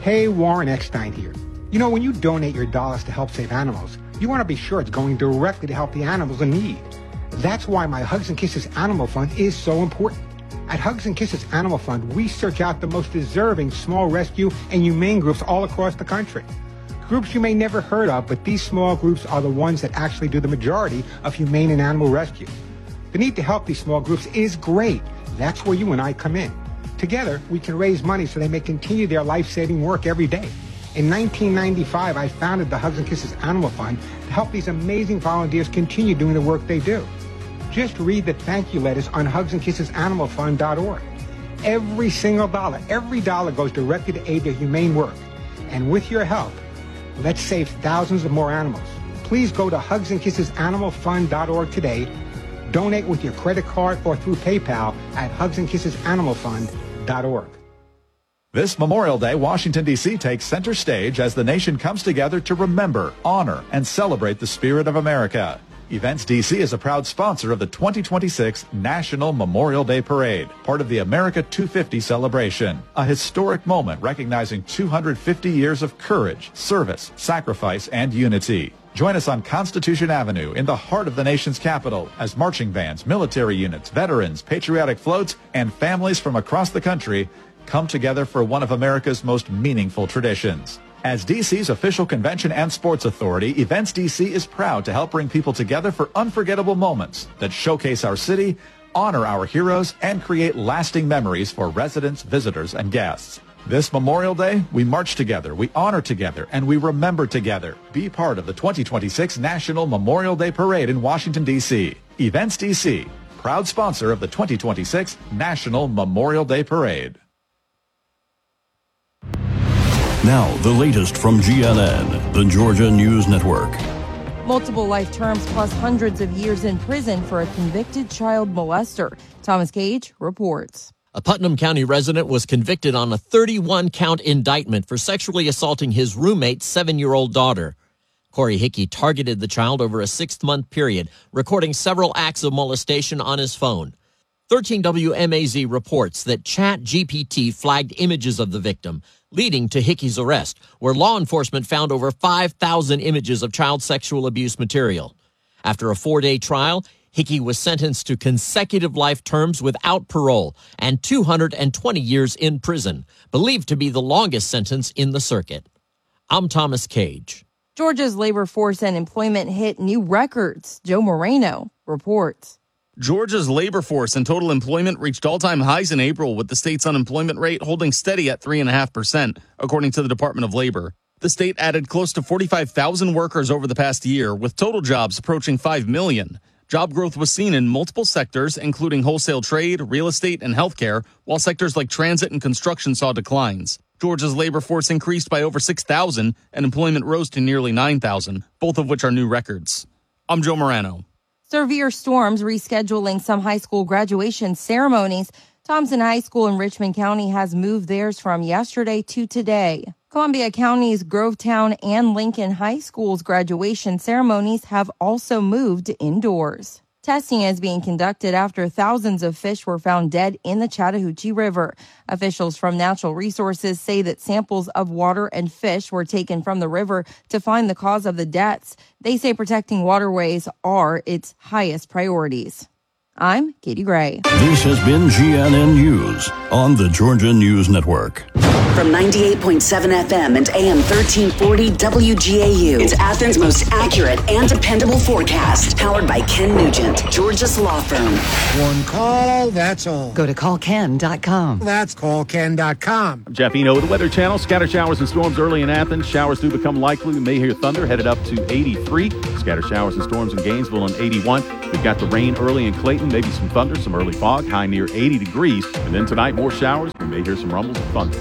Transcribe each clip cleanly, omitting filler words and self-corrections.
Hey, Warren Eckstein here. You know, when you donate your dollars to help save animals, you want to be sure it's going directly to help the animals in need. That's why my Hugs and Kisses Animal Fund is so important. At Hugs and Kisses Animal Fund, we search out the most deserving small rescue and humane groups all across the country. Groups you may never heard of, but these small groups are the ones that actually do the majority of humane and animal rescue. The need to help these small groups is great. That's where you and I come in. Together, we can raise money so they may continue their life-saving work every day. In 1995, I founded the Hugs and Kisses Animal Fund to help these amazing volunteers continue doing the work they do. Just read the thank you letters on hugsandskissesanimalfund.org. Every single dollar, every dollar goes directly to aid their humane work. And with your help, let's save thousands of more animals. Please go to hugsandskissesanimalfund.org today. Donate with your credit card or through PayPal at hugsandskissesanimalfund.org. This Memorial Day, Washington, D.C. takes center stage as the nation comes together to remember, honor, and celebrate the spirit of America. Events DC is a proud sponsor of the 2026 National Memorial Day Parade, part of the America 250 celebration, a historic moment recognizing 250 years of courage, service, sacrifice, and unity. Join us on Constitution Avenue in the heart of the nation's capital as marching bands, military units, veterans, patriotic floats, and families from across the country come together for one of America's most meaningful traditions. As DC's official convention and sports authority, Events DC is proud to help bring people together for unforgettable moments that showcase our city, honor our heroes, and create lasting memories for residents, visitors, and guests. This Memorial Day, we march together, we honor together, and we remember together. Be part of the 2026 National Memorial Day Parade in Washington, D.C. Events DC, proud sponsor of the 2026 National Memorial Day Parade. Now, the latest from GNN, the Georgia News Network. Multiple life terms plus hundreds of years in prison for a convicted child molester. Thomas Cage reports. A Putnam County resident was convicted on a 31-count indictment for sexually assaulting his roommate's 7-year-old daughter. Corey Hickey targeted the child over a 6-month period, recording several acts of molestation on his phone. 13 WMAZ reports that ChatGPT flagged images of the victim, leading to Hickey's arrest, where law enforcement found over 5,000 images of child sexual abuse material. After a 4-day trial, Hickey was sentenced to consecutive life terms without parole and 220 years in prison, believed to be the longest sentence in the circuit. I'm Thomas Cage. Georgia's labor force and employment hit new records. Joe Moreno reports. Georgia's labor force and total employment reached all-time highs in April, with the state's unemployment rate holding steady at 3.5%, according to the Department of Labor. The state added close to 45,000 workers over the past year, with total jobs approaching 5 million. Job growth was seen in multiple sectors, including wholesale trade, real estate, and healthcare, while sectors like transit and construction saw declines. Georgia's labor force increased by over 6,000, and employment rose to nearly 9,000, both of which are new records. I'm Joe Morano. Severe storms rescheduling some high school graduation ceremonies. Thompson High School in Richmond County has moved theirs from yesterday to today. Columbia County's Grovetown and Lincoln High School's graduation ceremonies have also moved indoors. Testing is being conducted after thousands of fish were found dead in the Chattahoochee River. Officials from Natural Resources say that samples of water and fish were taken from the river to find the cause of the deaths. They say protecting waterways are its highest priorities. I'm Katie Gray. This has been GNN News on the Georgia News Network. From 98.7 FM and AM 1340 WGAU. It's Athens' most accurate and dependable forecast. Powered by Ken Nugent, Georgia's law firm. One call, that's all. Go to callken.com. That's callken.com. I'm Jeff Eno with the Weather Channel. Scattered showers and storms early in Athens. Showers do become likely. We may hear thunder headed up to 83. Scattered showers and storms in Gainesville on 81. We've got the rain early in Clayton. Maybe some thunder, some early fog. High near 80 degrees. And then tonight, more showers. We may hear some rumbles of thunder.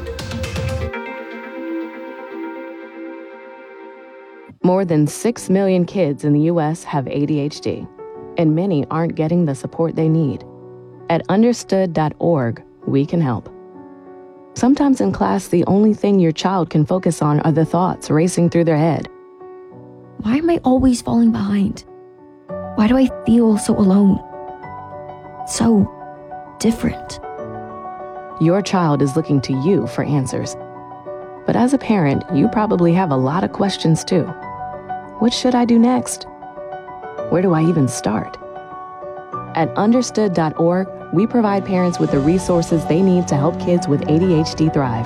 More than 6 million kids in the U.S. have ADHD, and many aren't getting the support they need. At understood.org, we can help. Sometimes in class, the only thing your child can focus on are the thoughts racing through their head. Why am I always falling behind? Why do I feel so alone? So different. Your child is looking to you for answers. But as a parent, you probably have a lot of questions too. What should I do next? Where do I even start? At understood.org, we provide parents with the resources they need to help kids with ADHD thrive.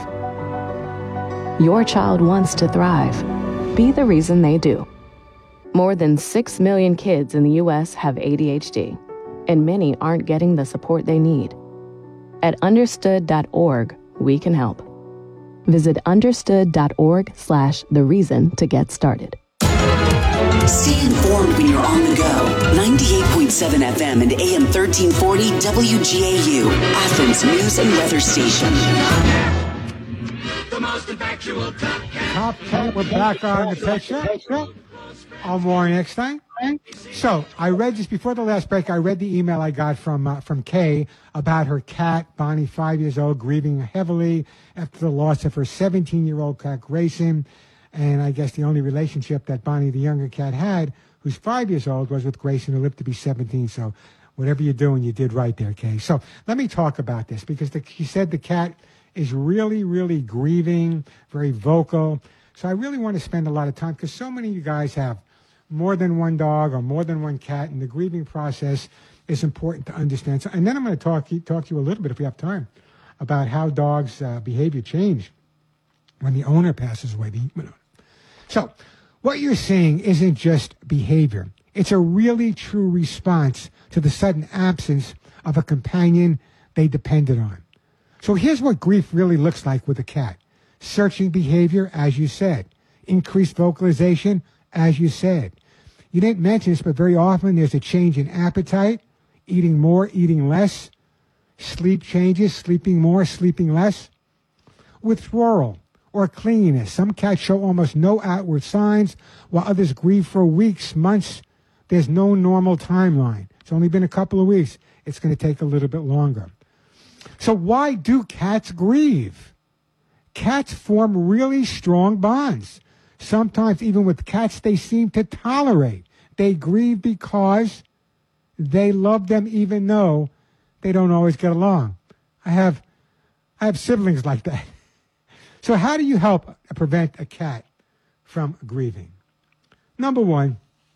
Your child wants to thrive. Be the reason they do. More than 6 million kids in the U.S. have ADHD, and many aren't getting the support they need. At understood.org, we can help. Visit understood.org/the reason to get started. Stay informed when you're on the go. 98.7 FM and AM 1340 WGAU, Athens News and Weather Station. The most factual Top 10, we're back on the Pet Show. All more next time. So I read just before the last break, I read the email I got from Kay about her cat, Bonnie, 5 years old, grieving heavily after the loss of her 17-year-old cat, Grayson. And I guess the only relationship that Bonnie, the younger cat, had, who's 5 years old, was with Grayson, who lived to be 17. So whatever you're doing, you did right there, Kay. So let me talk about this, because she said the cat is really, really grieving, very vocal. So I really want to spend a lot of time, because so many of you guys have more than one dog or more than one cat, and the grieving process is important to understand. So, and then I'm going to talk to you a little bit, if we have time, about how dogs' behavior change when the owner passes away. So what you're seeing isn't just behavior. It's a really true response to the sudden absence of a companion they depended on. So here's what grief really looks like with a cat. Searching behavior, as you said. Increased vocalization, as you said. You didn't mention this, but very often there's a change in appetite, eating more, eating less. Sleep changes, sleeping more, sleeping less. Withdrawal or clinginess. Some cats show almost no outward signs, while others grieve for weeks, months. There's no normal timeline. It's only been a couple of weeks. It's going to take a little bit longer. So why do cats grieve? Cats form really strong bonds. Sometimes even with cats they seem to tolerate. They grieve because they love them even though they don't always get along. I have siblings like that. So how do you help prevent a cat from grieving? Number one,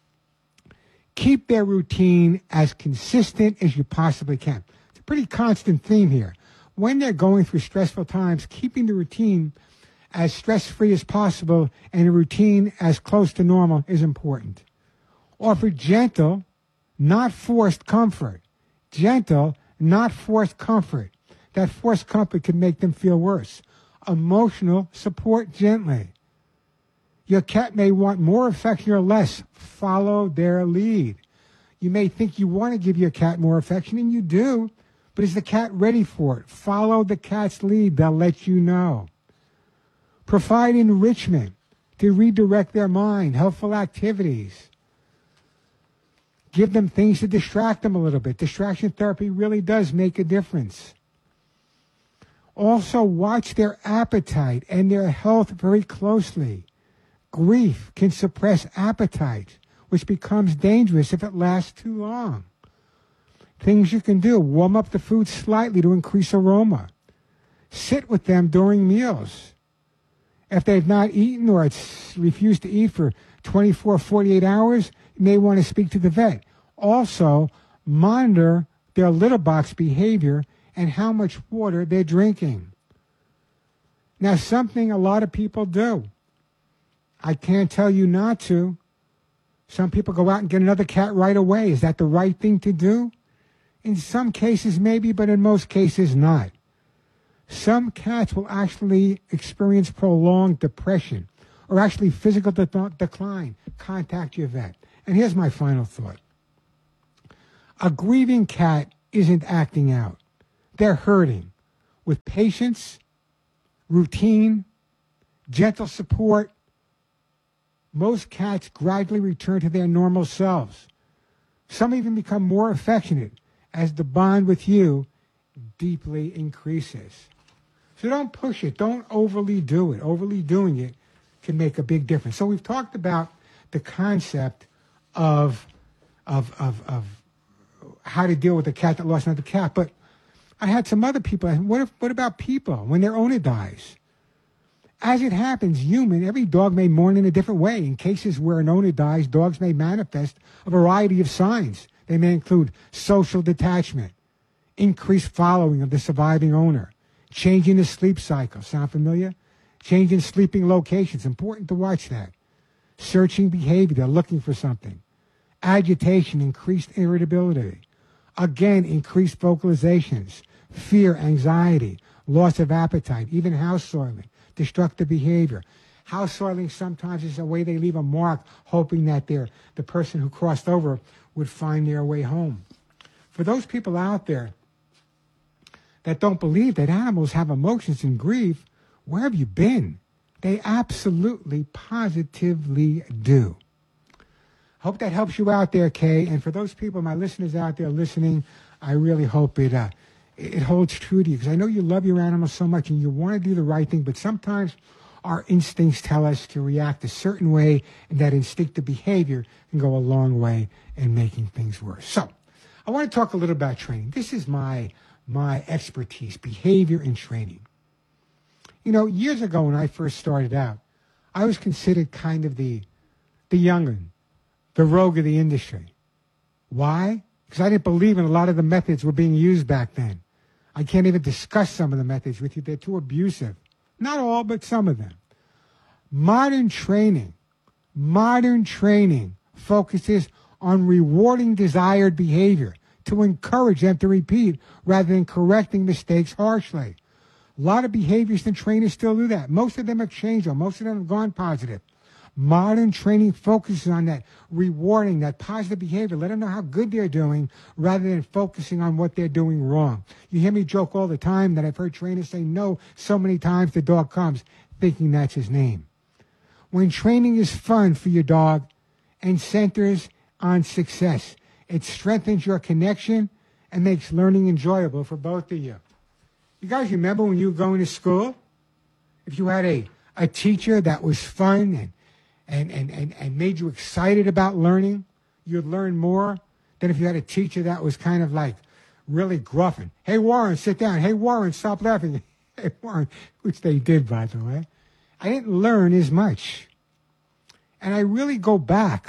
keep their routine as consistent as you possibly can. It's a pretty constant theme here. When they're going through stressful times, keeping the routine as stress-free as possible and a routine as close to normal is important. Offer gentle, not forced comfort. Gentle, not forced comfort. That forced comfort can make them feel worse. Emotional support gently. Your cat may want more affection or less. Follow their lead. You may think you want to give your cat more affection, and you do, but is the cat ready for it? Follow the cat's lead. They'll let you know. Provide enrichment to redirect their mind, helpful activities. Give them things to distract them a little bit. Distraction therapy really does make a difference. Also, watch their appetite and their health very closely. Grief can suppress appetite, which becomes dangerous if it lasts too long. Things you can do: warm up the food slightly to increase aroma. Sit with them during meals. If they've not eaten or it's refused to eat for 24, 48 hours, you may want to speak to the vet. Also, monitor their litter box behavior and how much water they're drinking. Now, something a lot of people do. I can't tell you not to. Some people go out and get another cat right away. Is that the right thing to do? In some cases, maybe, but in most cases, not. Some cats will actually experience prolonged depression or actually physical decline. Contact your vet. And here's my final thought. A grieving cat isn't acting out. They're hurting. With patience, routine, gentle support, most cats gradually return to their normal selves. Some even become more affectionate as the bond with you deeply increases. So don't push it. Don't overly do it. Overly doing it can make a big difference. So we've talked about the concept of how to deal with a cat that lost another cat. But I had some other people ask, what about people when their owner dies? As it happens, every dog may mourn in a different way. In cases where an owner dies, dogs may manifest a variety of signs. They may include social detachment, increased following of the surviving owner, changing the sleep cycle. Sound familiar? Changing sleeping locations. Important to watch that. Searching behavior. They're looking for something. Agitation, increased irritability. Again, increased vocalizations. Fear, anxiety, loss of appetite, even house soiling, destructive behavior. House soiling sometimes is a way they leave a mark, hoping that the person who crossed over would find their way home. For those people out there that don't believe that animals have emotions and grief, where have you been? They absolutely, positively do. Hope that helps you out there, Kay. And for those people, my listeners out there listening, I really hope it holds true to you, because I know you love your animals so much and you want to do the right thing, but sometimes our instincts tell us to react a certain way, and that instinctive behavior can go a long way in making things worse. So I want to talk a little about training. This is my expertise, behavior and training. Years ago when I first started out, I was considered kind of the young'un, the rogue of the industry. Why? Because I didn't believe in a lot of the methods were being used back then. I can't even discuss some of the methods with you. They're too abusive. Not all, but some of them. Modern training focuses on rewarding desired behavior to encourage them to repeat rather than correcting mistakes harshly. A lot of behaviorists and trainers still do that. Most of them have changed, or most of them have gone positive. Modern training focuses on that rewarding, that positive behavior. Let them know how good they're doing rather than focusing on what they're doing wrong. You hear me joke all the time that I've heard trainers say no so many times the dog comes thinking that's his name. When training is fun for your dog and centers on success, it strengthens your connection and makes learning enjoyable for both of you. You guys remember when you were going to school? If you had a teacher that was fun and made you excited about learning, you'd learn more than if you had a teacher that was kind of like really gruffing. Hey, Warren, sit down. Hey, Warren, stop laughing. Hey, Warren, which they did, by the way. I didn't learn as much. And I really go back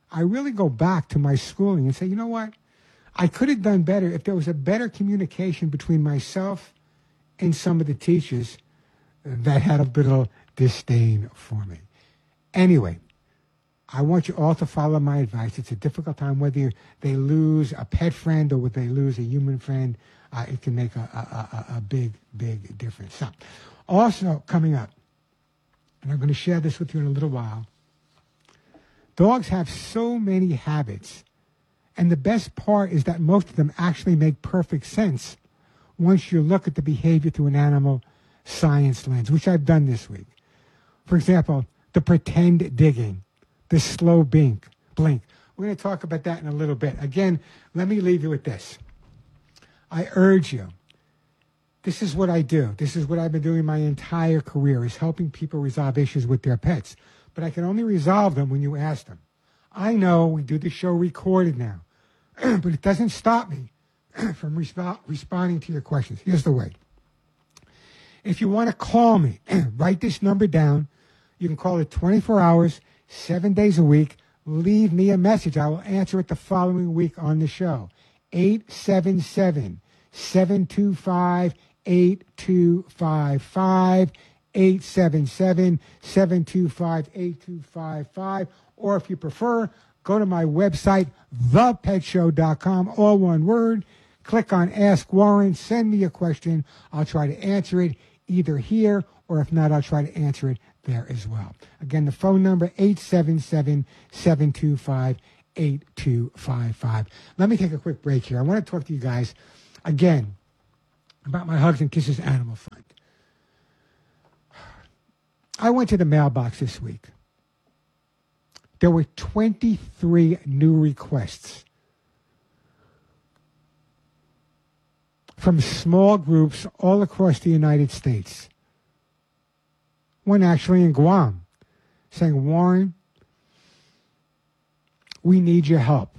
to my schooling and say, you know what? I could have done better if there was a better communication between myself and some of the teachers that had a little disdain for me. Anyway, I want you all to follow my advice. It's a difficult time, whether they lose a pet friend or whether they lose a human friend. It can make a big, big difference. So, also coming up, and I'm going to share this with you in a little while, dogs have so many habits, and the best part is that most of them actually make perfect sense once you look at the behavior through an animal science lens, which I've done this week. For example, the pretend digging, the slow blink. We're going to talk about that in a little bit. Again, let me leave you with this. I urge you, this is what I do. This is what I've been doing my entire career, is helping people resolve issues with their pets. But I can only resolve them when you ask them. I know we do the show recorded now, but it doesn't stop me from responding to your questions. Here's the way. If you want to call me, write this number down. You can call it 24 hours, 7 days a week. Leave me a message. I will answer it the following week on the show. 877-725-8255. 877-725-8255. Or if you prefer, go to my website, thepetshow.com, all one word. Click on Ask Warren. Send me a question. I'll try to answer it either here, or if not, I'll try to answer it there as well. Again, the phone number, 877-725-8255. Let me take a quick break here. I want to talk to you guys again about my Hugs and Kisses Animal Fund. I went to the mailbox this week. There were 23 new requests from small groups all across the United States. One actually in Guam, saying, Warren, we need your help.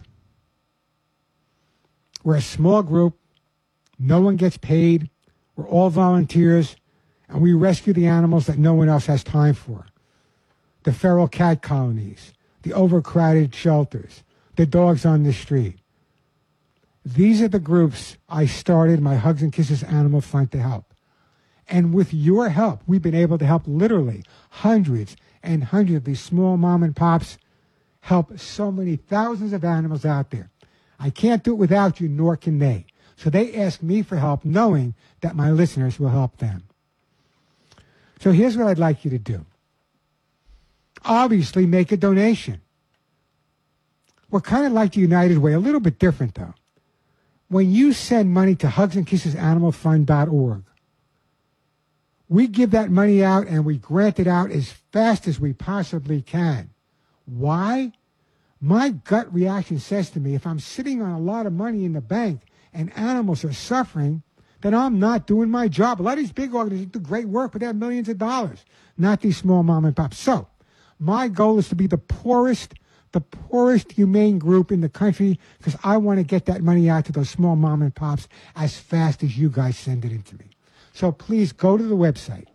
We're a small group. No one gets paid. We're all volunteers. And we rescue the animals that no one else has time for. The feral cat colonies, the overcrowded shelters, the dogs on the street. These are the groups I started my Hugs and Kisses Animal Fund to help. And with your help, we've been able to help literally hundreds and hundreds of these small mom and pops help so many thousands of animals out there. I can't do it without you, nor can they. So they ask me for help, knowing that my listeners will help them. So here's what I'd like you to do. Obviously, make a donation. We're kind of like the United Way, a little bit different, though. When you send money to hugsandkissesanimalfund.org, we give that money out and we grant it out as fast as we possibly can. Why? My gut reaction says to me, if I'm sitting on a lot of money in the bank and animals are suffering, then I'm not doing my job. A lot of these big organizations do great work, but they have millions of dollars, not these small mom and pops. So my goal is to be the poorest humane group in the country, because I want to get that money out to those small mom and pops as fast as you guys send it in to me. So please go to the website,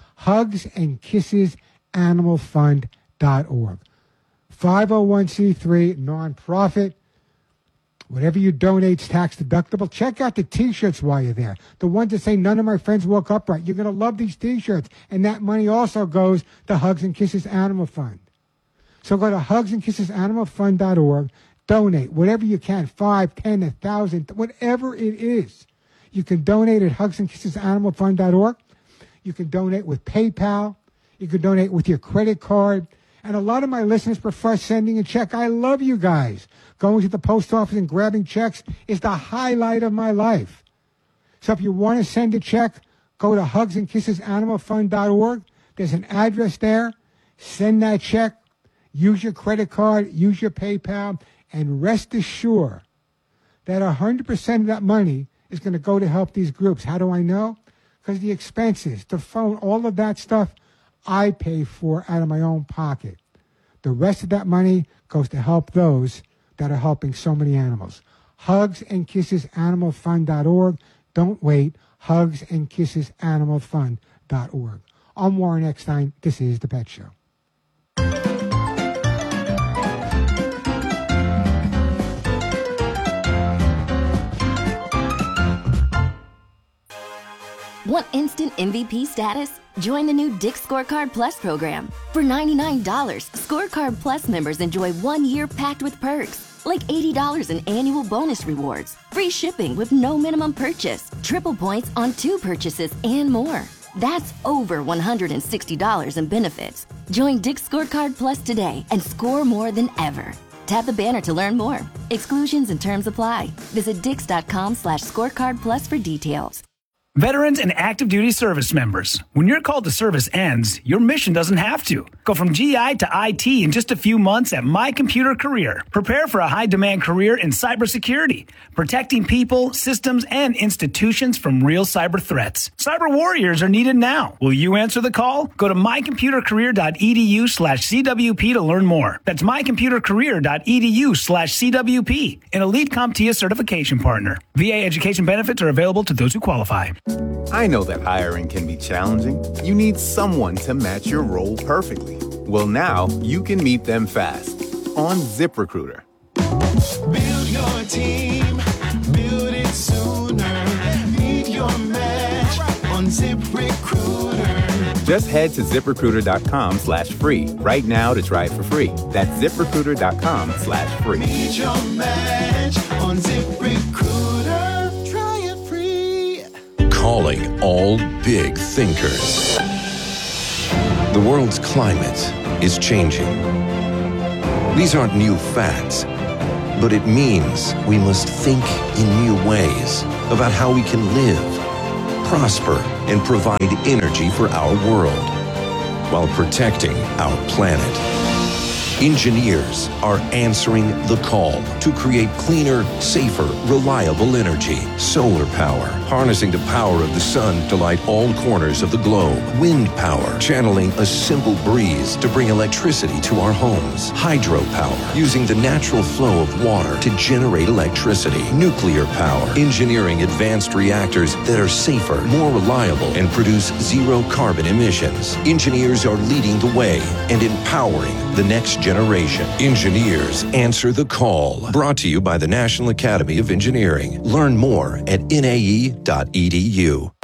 hugsandkissesanimalfund.org. 501c3 nonprofit. Whatever you donate is tax deductible. Check out the T-shirts while you're there. The ones that say, none of my friends woke up right. You're going to love these T-shirts. And that money also goes to Hugs and Kisses Animal Fund. So go to hugsandkissesanimalfund.org. Donate whatever you can, 5, 10, 1,000, whatever it is. You can donate at hugsandkissesanimalfund.org. You can donate with PayPal. You can donate with your credit card. And a lot of my listeners prefer sending a check. I love you guys. Going to the post office and grabbing checks is the highlight of my life. So if you want to send a check, go to hugsandkissesanimalfund.org. There's an address there. Send that check. Use your credit card. Use your PayPal. And rest assured that 100% of that money is going to go to help these groups. How do I know? Because the expenses, the phone, all of that stuff, I pay for out of my own pocket. The rest of that money goes to help those that are helping so many animals. hugsandkissesanimalfund.org. Don't wait. hugsandkissesanimalfund.org. I'm Warren Eckstein. This is The Pet Show. Want instant MVP status? Join the new Dick's Scorecard Plus program. For $99, Scorecard Plus members enjoy 1 year packed with perks, like $80 in annual bonus rewards, free shipping with no minimum purchase, triple points on 2 purchases, and more. That's over $160 in benefits. Join Dick's Scorecard Plus today and score more than ever. Tap the banner to learn more. Exclusions and terms apply. Visit dix.com/scorecardplus for details. Veterans and active duty service members, when your call to service ends, your mission doesn't have to. Go from GI to IT in just a few months at My Computer Career. Prepare for a high-demand career in cybersecurity, protecting people, systems, and institutions from real cyber threats. Cyber warriors are needed now. Will you answer the call? Go to mycomputercareer.edu/CWP to learn more. That's mycomputercareer.edu/CWP, an elite CompTIA certification partner. VA education benefits are available to those who qualify. I know that hiring can be challenging. You need someone to match your role perfectly. Well, now you can meet them fast on ZipRecruiter. Build your team, build it sooner. Meet your match on ZipRecruiter. Just head to ZipRecruiter.com/free right now to try it for free. That's ZipRecruiter.com/free. Meet your match on ZipRecruiter. Calling all big thinkers. The world's climate is changing. These aren't new facts, but it means we must think in new ways about how we can live, prosper, and provide energy for our world while protecting our planet. Engineers are answering the call to create cleaner, safer, reliable energy. Solar power, harnessing the power of the sun to light all corners of the globe. Wind power, channeling a simple breeze to bring electricity to our homes. Hydropower, using the natural flow of water to generate electricity. Nuclear power, engineering advanced reactors that are safer, more reliable, and produce zero carbon emissions. Engineers are leading the way and empowering the next generation. Engineers answer the call. Brought to you by the National Academy of Engineering. Learn more at nae.edu.